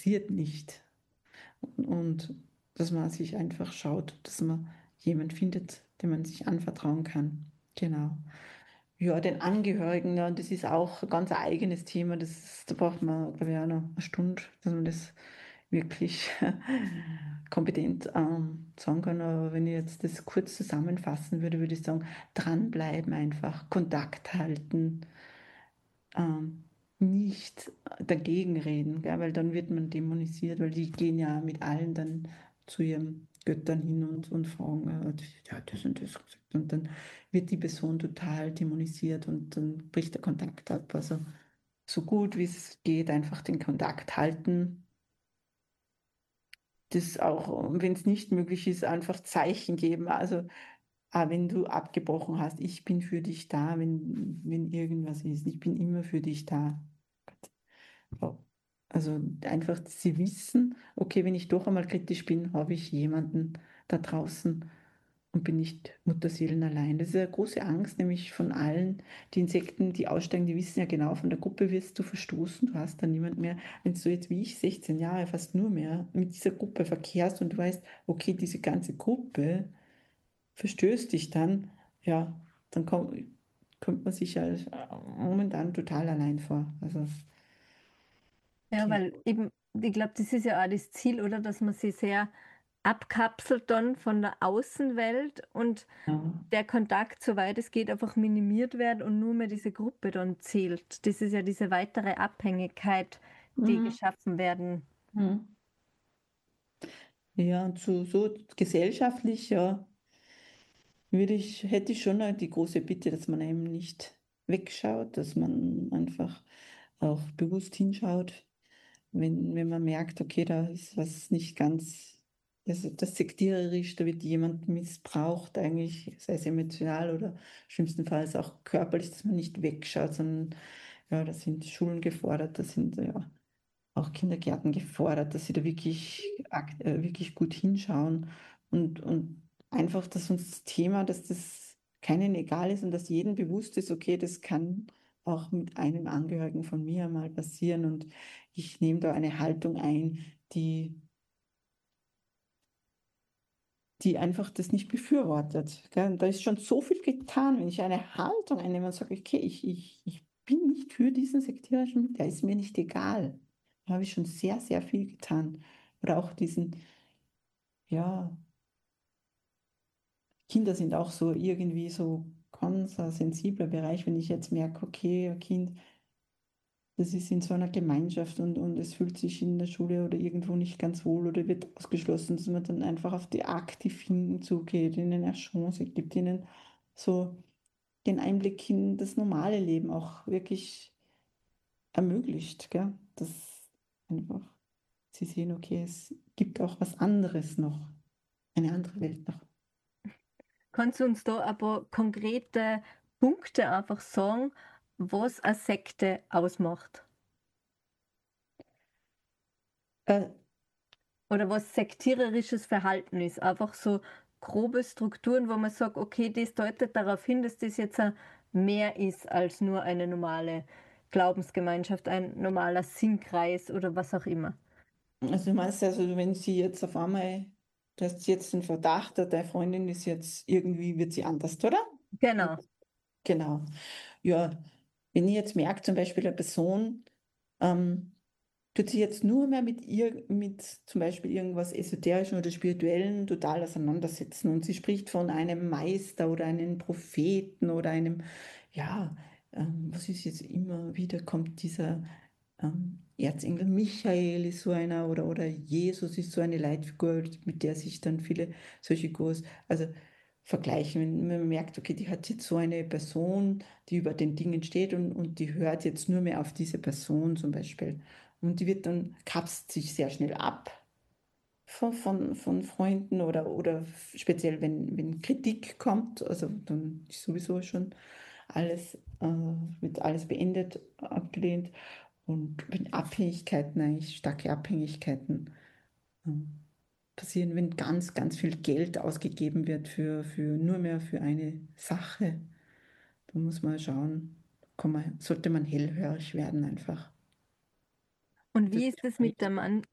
passiert nicht. Und dass man sich einfach schaut, dass man jemand findet, dem man sich anvertrauen kann. Genau. Ja, den Angehörigen, ja, das ist auch ein ganz eigenes Thema. Da braucht man, glaube ich, auch noch eine Stunde, dass man das wirklich kompetent sagen kann. Aber wenn ich jetzt das kurz zusammenfassen würde, würde ich sagen, dranbleiben einfach, Kontakt halten, ähm, nicht dagegen reden, gell, weil dann wird man dämonisiert, weil die gehen ja mit allen dann zu ihren Göttern hin und fragen, ja, das und das gesagt. Und dann wird die Person total dämonisiert und dann bricht der Kontakt ab. Also so gut wie es geht, einfach den Kontakt halten. Das auch, wenn es nicht möglich ist, einfach Zeichen geben. Also wenn du abgebrochen hast, ich bin für dich da, wenn irgendwas ist. Ich bin immer für dich da. Ja. Also einfach, dass sie wissen, okay, wenn ich doch einmal kritisch bin, habe ich jemanden da draußen und bin nicht Mutterseelen allein. Das ist eine große Angst, nämlich von allen. Die Insekten, die aussteigen, die wissen ja genau, von der Gruppe wirst du verstoßen, du hast dann niemand mehr. Wenn du jetzt wie ich 16 Jahre, fast nur mehr, mit dieser Gruppe verkehrst und du weißt, okay, diese ganze Gruppe verstößt dich dann, ja, dann kommt man sich ja momentan total allein vor. Also, Ja, okay. weil eben, ich glaube, das ist ja auch das Ziel, oder? Dass man sich sehr abkapselt dann von der Außenwelt und Ja. der Kontakt, soweit es geht, einfach minimiert wird und nur mehr diese Gruppe dann zählt. Das ist ja diese weitere Abhängigkeit, die Mhm. geschaffen werden. Mhm. Ja, und so gesellschaftlich, ja, hätte ich schon die große Bitte, dass man eben nicht wegschaut, dass man einfach auch bewusst hinschaut, wenn man merkt, okay, da ist was nicht ganz, das sektiererisch, da wird jemand missbraucht, eigentlich, sei es emotional oder schlimmstenfalls auch körperlich, dass man nicht wegschaut, sondern ja, da sind Schulen gefordert, da sind ja auch Kindergärten gefordert, dass sie da wirklich gut hinschauen und einfach, dass uns das Thema, dass das keinen egal ist und dass jedem bewusst ist, okay, das kann auch mit einem Angehörigen von mir mal passieren und ich nehme da eine Haltung ein, die, die einfach das nicht befürwortet. Gell? Und da ist schon so viel getan, wenn ich eine Haltung einnehme und sage, okay, ich bin nicht für diesen sektierischen, der ist mir nicht egal. Da habe ich schon sehr, sehr viel getan. Oder auch diesen, ja, Kinder sind auch so irgendwie so ganz ein sensibler Bereich, wenn ich jetzt merke, okay, ein Kind, das ist in so einer Gemeinschaft und es fühlt sich in der Schule oder irgendwo nicht ganz wohl oder wird ausgeschlossen, dass man dann einfach auf die aktiv hinzugeht, ihnen eine Chance gibt, ihnen so den Einblick in das normale Leben auch wirklich ermöglicht, gell? Dass einfach sie sehen, okay, es gibt auch was anderes noch, eine andere Welt noch. Kannst du uns da ein paar konkrete Punkte einfach sagen, was eine Sekte ausmacht? Äh, Oder was sektiererisches Verhalten ist? Einfach so grobe Strukturen, wo man sagt, okay, das deutet darauf hin, dass das jetzt ein mehr ist als nur eine normale Glaubensgemeinschaft, ein normaler Sinnkreis oder was auch immer. Also du meinst also, wenn sie jetzt auf einmal, du hast jetzt den Verdacht, deine Freundin ist jetzt irgendwie, wird sie anders, oder? Genau. Genau. Ja, wenn ich jetzt merke, zum Beispiel eine Person, ähm, tut sich jetzt nur mehr mit zum Beispiel irgendwas Esoterischem oder Spirituellen total auseinandersetzen und sie spricht von einem Meister oder einem Propheten oder einem, ja, was ist jetzt immer wieder, kommt dieser Erzengel Michael ist so einer oder Jesus ist so eine Leitfigur, mit der sich dann viele solche Gurus, also vergleichen, wenn man merkt, okay, die hat jetzt so eine Person, die über den Dingen steht und die hört jetzt nur mehr auf diese Person zum Beispiel. Und die wird dann, kapselt sich sehr schnell ab von Freunden oder speziell, wenn Kritik kommt, also dann ist sowieso schon wird alles beendet, abgelehnt. Und wenn Abhängigkeiten eigentlich, starke Abhängigkeiten passieren, wenn ganz, ganz viel Geld ausgegeben wird nur mehr für eine Sache, da muss man schauen, sollte man hellhörig werden einfach. Und wie ist es mit der Mann?